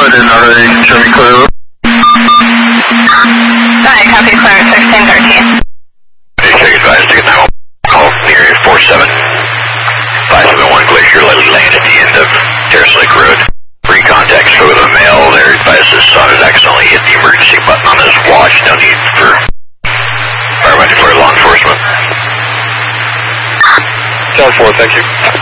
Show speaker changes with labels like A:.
A: good and already show me clear.
B: Hi, copy clear 1613.
C: Hey, check advised to get now. Call near area 47. 571 Glacier Lane at the end of Terrace Lake Road. Three contacts for the mail. They're advised this son has accidentally hit the emergency button on his watch. No need for firefighting for law enforcement.
A: 10-4, thank you.